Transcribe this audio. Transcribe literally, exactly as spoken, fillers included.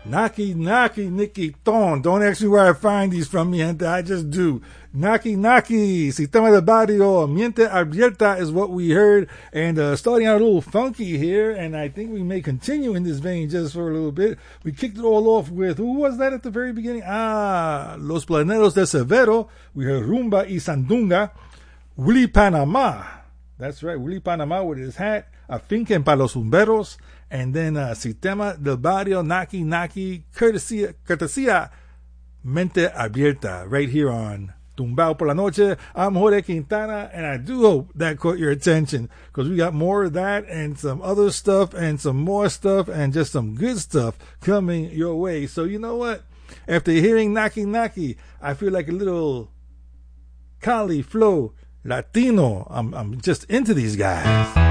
Naki Naki Nicky Ton. Don't ask me where I find these from, mi gente. I just do. Naki Naki, Sistema del Barrio, Mente Abierta is what we heard. And uh, starting out a little funky here, and I think we may continue in this vein just for a little bit. We kicked it all off with, who was that at the very beginning? Ah, Los Planeros de Severo. We heard Rumba y Sandunga. Willie Panama. That's right, Willie Panama with his hat. Afinquen pa los Zumberos. And then uh, Sistema del Barrio, Naki Naki, Courtesia, Courtesia Mente Abierta, right here on Tumbao por la Noche. I'm Jorge Quintana, and I do hope that caught your attention, because we got more of that and some other stuff and some more stuff and just some good stuff coming your way. So you know what? After hearing Naki Naki, I feel like a little Cali flow Latino. I'm, I'm just into these guys.